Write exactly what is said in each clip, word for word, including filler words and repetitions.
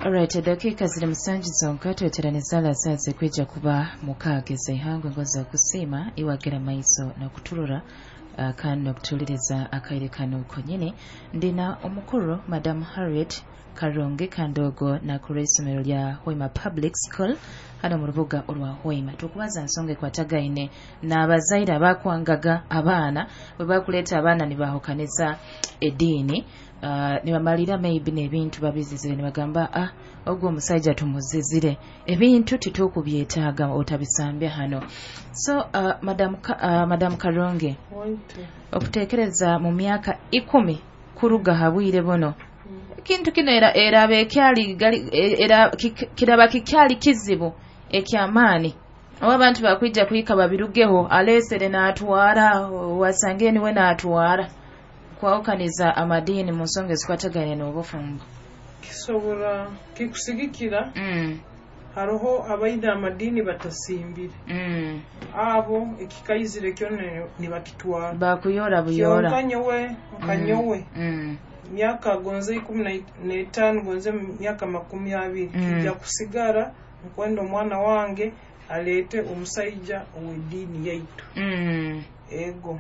Alright, dakika ziri musanju zonka tweteraniza lasanze kwijja kuba mukageza ihangwe ngoza kusima iwagira maiso na kutulura uh, kandi okutuliriza akaire kano konyene ndina omukuru Madam Harriet Karonge Kandogo na kuresomero lya Hoima Public School hano mu rubuga olwa Hoima. Tukubaza nsonga kwatagaine na abazaire abakwangaga abaana bwe bakuleeta abaana ne bahokaniza eddiini. Uh, nibamalira maybe nebintu babizizire nibagamba ah ogwo omusajja tumuzizire ebintu titukubyetaaga otabisambya hano. So uh, madam uh, madam Karonge okutekereza mu myaka ikumi kuruga habwire bono kintu kino era era bekyali era kiraba kikyali kizibu ekyamaani abo abantu bakwijja kuyika babirugeho alesere n'atwara wasangeni we n'atwara kwawukaniza amadini mu nsonga ezikwataganye n'obufumbo kisobora kikusigikira mm. haroho abaida amadini batasimbire mm. abo ekikayizire kyo ne bakitwara bakuyora buyora kanyowe kanyowe mm. myaka gonze ikumi n'etaano gonze myaka makumi abiri mm. kijja kusigara nkwenda omwana wange alete omusajja ow'eddiini yaitu mm. ego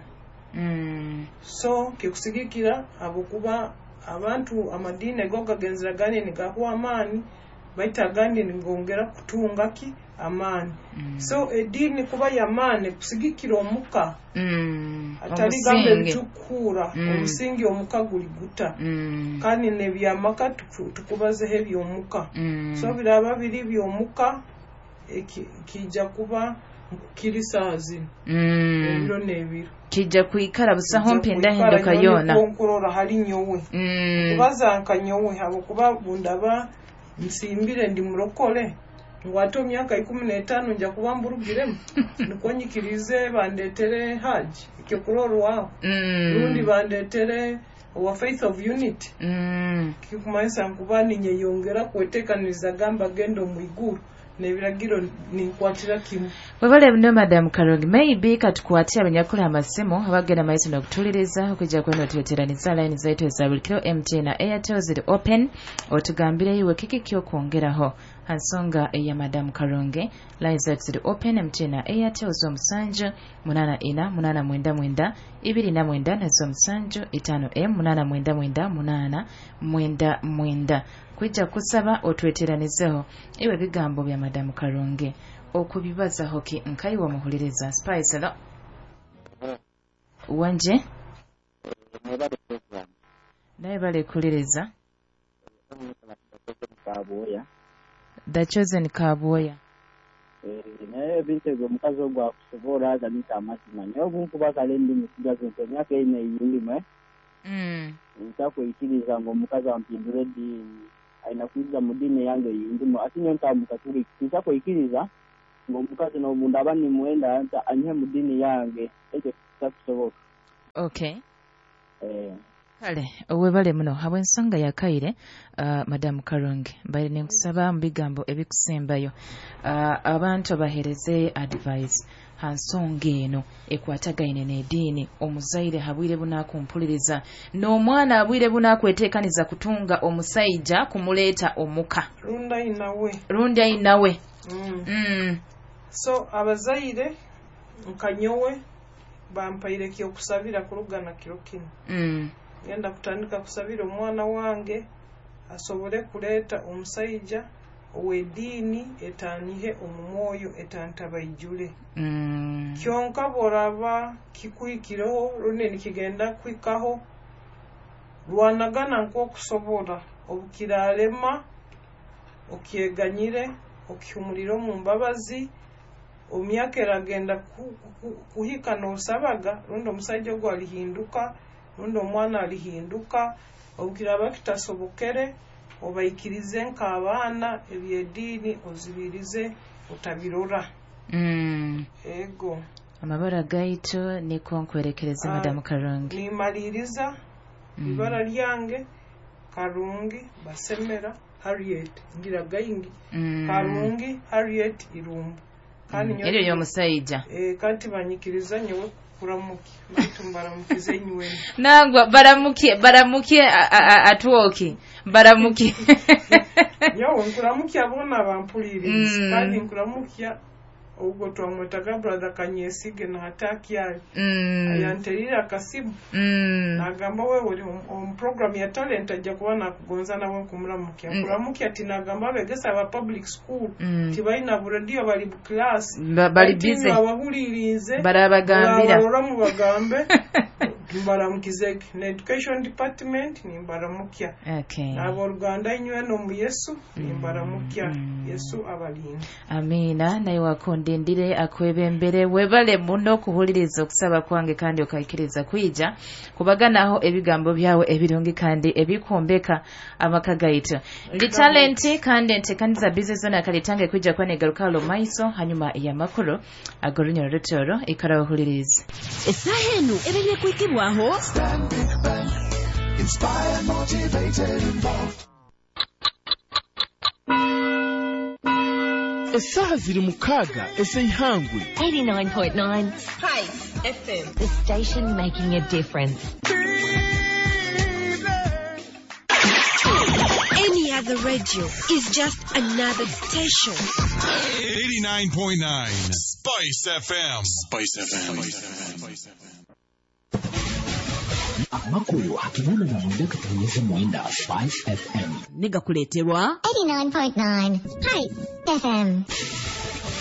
Mm. So kikusigikira abokuba abantu amadini go gagenzera gane ni gaho amani baita gane ngongera kutunga ki amani mm. So edini kuba yamane kusigikira omuka mm. atali gambe bitukura mm. omusingi omuka guli guta mm. kandi ne byamaka tukubaze hebyo omuka mm. So biraba biri byomuka ekija kuba kirisazi mm. ebiro nebiro kijja kuikara busaho mpenda hinduka yona konkorora hali nyowe mm. kubaza nkanyowe abo kuba bundaba nsimbire ndi murokole ngwato myaka ikumi n'etaano nja kuba mburugiremu nikonyikirize bandetere haji ike kuroro wao mm. rundi bandetere wa Faith of Unity mm. kikumaisa nkubani nyeyongera kwetekaniriza gamba gendo muiguru nebiragiro ninkwatira kimu webale bino Madam Karonge maybe katukwatira abanyakula amasemo abagenda maiso n'okutuliriza okujja kweno tweteraniza line zaitu ezabulikiro M T N na Airtel ziri open otugambire iwe kiki kyo kwongeraho hansonga eya Madam Karonge line zaitu ziri open M T N na Airtel zo musanju munana ina munana mwenda mwenda ibiri na mwenda nazo musanju itano M munana mwenda mwenda munana mwenda mwenda kwijja kusaba otweteranizeho iwe bigambo bya Madam Karonge okubibaza hoki nkayiwa muhuliriza Spice lo wanje naye bale kuliriza The Chosen Kaboya eh naye bintego mukazo gwa kusobora za nita amazima nyo bunku bakalendi musiga zonse myaka ine yindimwe mm ntako ikiriza ngo mukazo ampindure di aina kuiza mudine yange yindimo atinyo ntamukaturi ntako ikiriza ngo mukazo no mundabani muenda anta anye mudini yange ekyo takusoboka. Okay eh kale owebale muno habwensonga yakaire uh, Madam Karonge mbaire nenkusaba mbigambo ebikusembayo uh, abantu bahereze advice hansonga eno ekwatagaine n'eddiini omuzaire habwire bunakumpuliriza n'omwana habwire bunakweteekaniza kutunga omusajja kumuleeta omuka runda inawe runda inawe mm. mm. So abazaire nkanyowe bampaire kyo kusabira kurugana kiro kino mm. Ngenda kutandika kusabira omwana wange asobole kuleta omusajja ow'eddiini etanihe omumwoyo etantabaijule mm. kyonka boraba kikwikireho rune nikigenda kwikaho lwanagana nk'okusobola obukiralema okyeganyire okihumuliro mu mbabazi omyaka eragenda kuhika n'osabaga rundi omusajja ogwo alihinduka rundi omwana alihinduka obukiraba kitasobokere obaikirize nk'abaana ebyeddiini ozibirize otabirora mm. ego amabara gaitu niko nkwerekereza uh, Madam Karonge nimaliriza mm. ibara lyange Karungi Basemera Harriet ngira gaingi mm. Karungi Harriet Irumbu kandi mm. Eri yo musajja eh kati banyikiriza nyewe kuramuki matumbara mukize nywe nangwa baramuki baramuki atuoki baramuki nyawo nkulamukya bona bampuliriza kandi nkulamukya ubwo twamwetaga brother Kanyesige na hataki yali ayanterira akasimu nagamba wewe uri mu program ya talent ajja kuba nakugonza nawe kumulamukya kulamukya ati nagamba begesa aba public school tibaina radio bali class bali busy abahulirize barabagambira baramu bagambe mbaramukizeke na education department ni mbaramukya okay abo Rwanda inywe no mu Yesu ni mbaramukya Yesu abalinda amina naye wakondendire akwebembere webale muno kuhuliriza okusaba kwange kandi okayikiriza kwija kubaganaho ebigambo byawe ebirungi kandi ebikombeka amakagaito ndi talent kandi ntekaniza business zona kalitange kwija kwa negarukalo maiso hanyuma ya makuru agorunyo rutoro ikarahuhuliriza esahenu ebenye kwitibwaho inspired, motivated, involved. Esaha ziri mukaga esehangwe eighty-nine point nine Spice F M, the station making a difference. Any other radio is just another station. eighty-nine point nine Spice F M. Spice F M. Spice F M. Amakuru hakibona na mwenda katanyeza mwenda Spice F M. Niga kuletewa eighty-nine point nine Spice F M.